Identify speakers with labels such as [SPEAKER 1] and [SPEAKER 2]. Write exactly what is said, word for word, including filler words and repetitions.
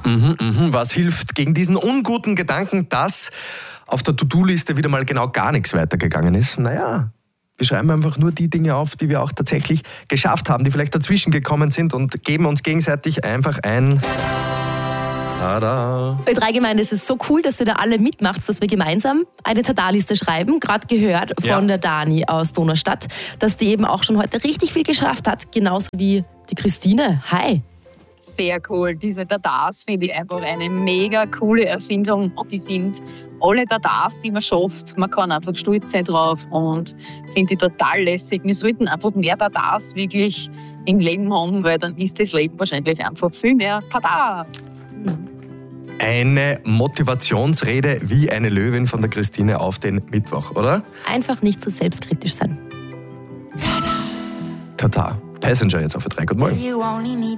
[SPEAKER 1] Mhm, mhm. Was hilft gegen diesen unguten Gedanken, dass auf der To-Do-Liste wieder mal genau gar nichts weitergegangen ist? Naja, wir schreiben einfach nur die Dinge auf, die wir auch tatsächlich geschafft haben, die vielleicht dazwischen gekommen sind und geben uns gegenseitig einfach ein... Tada!
[SPEAKER 2] Ö drei Gemeinde, es ist so cool, dass ihr da alle mitmacht, dass wir gemeinsam eine Tada-Liste schreiben. Gerade gehört von
[SPEAKER 1] Ja.
[SPEAKER 2] der Dani aus Donaustadt, dass die eben auch schon heute richtig viel geschafft hat. Genauso wie die Christine. Hi!
[SPEAKER 3] Sehr cool. Diese Tadas finde ich einfach eine mega coole Erfindung. Und ich finde, alle Tadas, die man schafft, man kann einfach stolz sein drauf und finde ich total lässig. Wir sollten einfach mehr Tadas wirklich im Leben haben, weil dann ist das Leben wahrscheinlich einfach viel mehr Tada!
[SPEAKER 1] Eine Motivationsrede wie eine Löwin von der Christine auf den Mittwoch, oder?
[SPEAKER 2] Einfach nicht so selbstkritisch sein.
[SPEAKER 1] Tata. Passenger jetzt auf Ö drei. Guten Morgen.